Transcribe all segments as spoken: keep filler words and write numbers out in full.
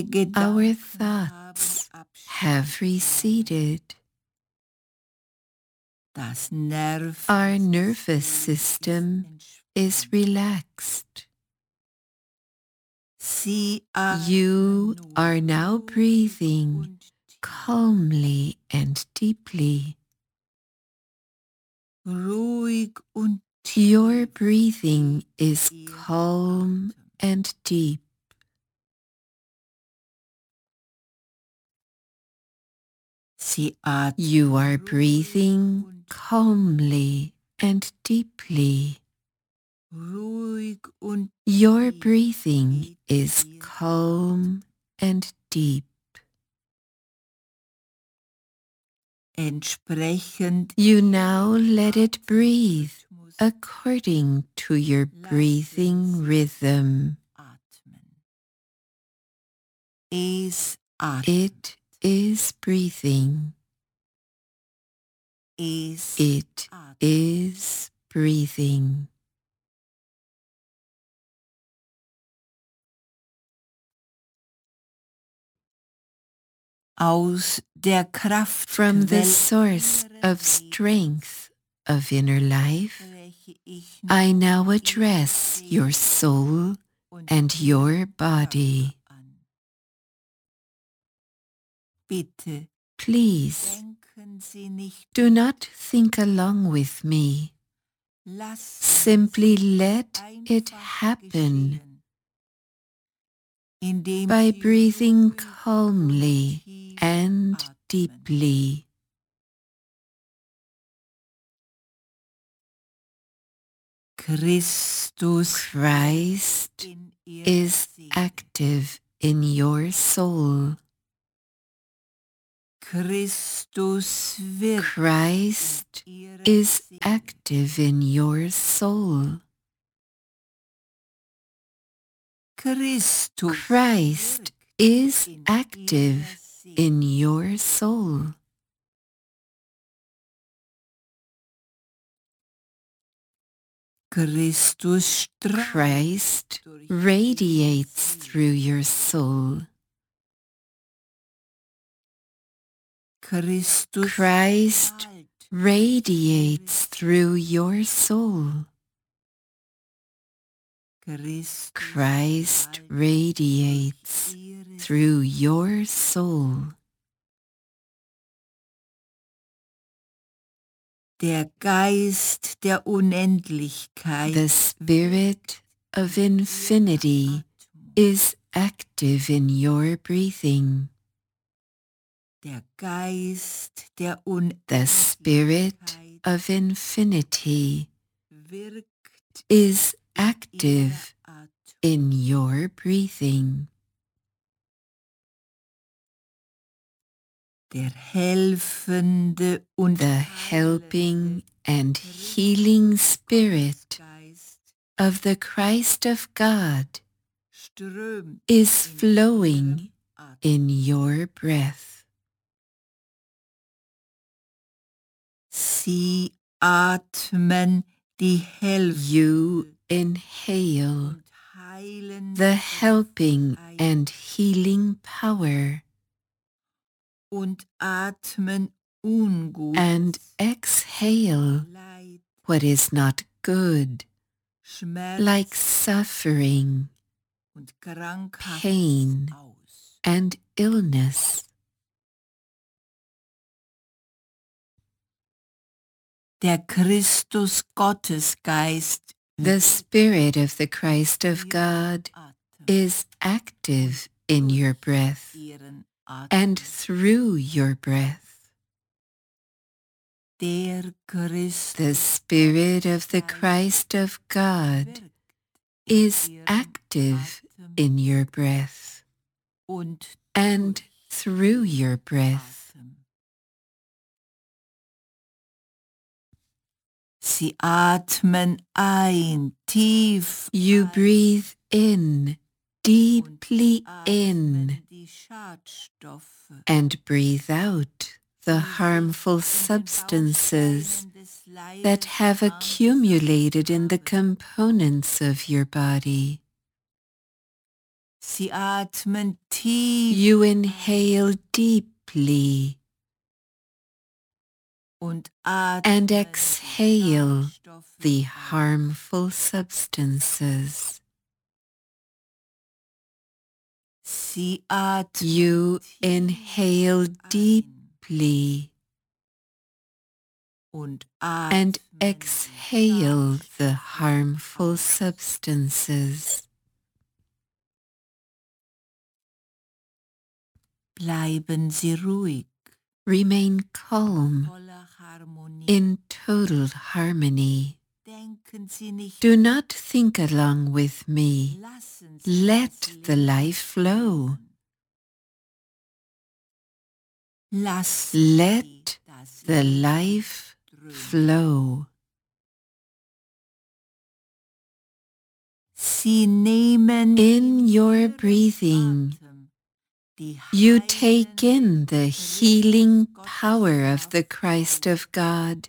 Our thoughts have receded. Our nervous system is relaxed. You are now breathing calmly and deeply. Your breathing is calm and deep. You are breathing calmly and deeply. Your breathing is calm and deep. You now let it breathe according to your breathing rhythm. It is breathing. It is breathing. From the source of strength of inner life, I now address your soul and your body. Please, do not think along with me. Simply let it happen by breathing calmly and deeply. Christ is active in your soul. Christ is active in your soul. Christ is active in your soul. Christ radiates through your soul. Christ radiates through your soul. Christ radiates through your soul. Der Geist der Unendlichkeit, the Spirit of Infinity, is active in your breathing. Der Geist der Unendlichkeit, the Spirit of Infinity is active in your breathing. Der helfende und the helping and healing spirit of the Christ of God is flowing in your breath. Sie atmen die Helf- you inhale the helping and healing power und atmen ungut, and exhale what is not good, like suffering, pain, and illness. Der Christus Gottesgeist, the Spirit of the Christ of God, is active in your breath and through your breath. The Spirit of the Christ of God is active in your breath and through your breath. Sie atmen ein, tief. You breathe in, deeply in, and breathe out the harmful substances that have accumulated in the components of your body. Sie atmen tief You inhale deeply und and atmen exhale Schadstoffe the aus. harmful substances. Sie atmen You tief inhale ein deeply und and atmen die exhale the Schadstoffe harmful aus. substances. Bleiben Sie ruhig, Remain calm voller Harmonie. in total harmony. Denken Sie nicht, Do not think along with me. lassen Sie Let das the Leben life flow. fließen. Lassen Let Sie das the Leben life strömen. flow. Sie nehmen In your Ihrem breathing, Atem die you take heilende in the Präsenz healing Gottes power of the auf Christ of God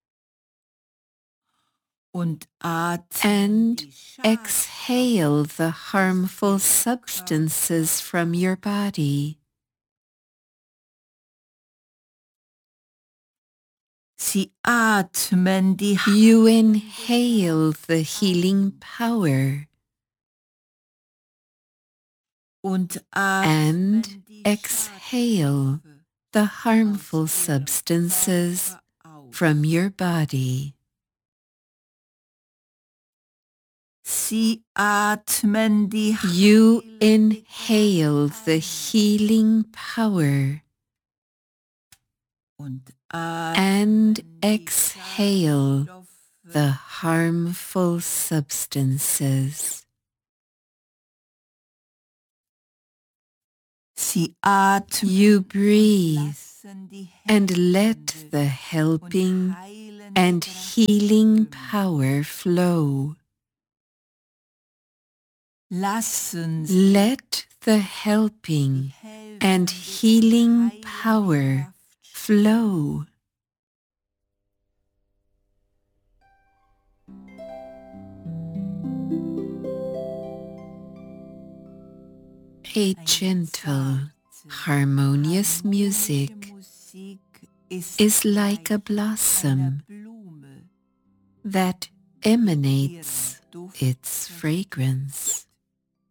und atmen and die exhale Schadstoffe the aus harmful Ihrem substances Körper from your body. Sie atmen die You heilende inhale the Kraft healing ein power und and atmen die exhale Schadstoffe the aus harmful Ihrem substances Körper aus. from your body. Sie atmen die You heilende inhale Kraft the ein healing power und and atmen die exhale Schadstoffe the harmful substances. Sie atmen You und breathe lassen die and let helfende the und helping heilende and Kraft healing strömen. power flow. Lassen Sie Let the die helping and helfende und healing heilende power Kraft flow. strömen. A Eine gentle, zarte, harmonious harmonische music Musik ist is like a gleich einer blossom Blume, that die ihren emanates Duft its versteckt. fragrance.